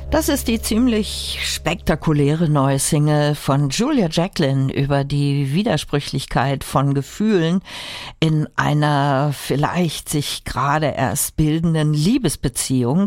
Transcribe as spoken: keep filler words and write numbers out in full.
Das ist die ziemlich spektakuläre neue Single von Julia Jacklin über die Widersprüchlichkeit von Gefühlen in einer vielleicht sich gerade erst bildenden Liebesbeziehung.